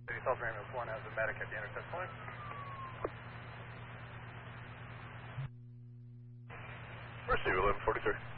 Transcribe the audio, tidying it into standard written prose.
South Ambulance 1 has a medic at the intercept point. Mercy, 1143.